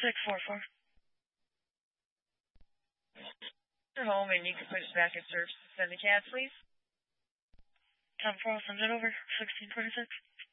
644. You're home and you can put it back in service. Send the cab, please. 10-4, send it over. 1626.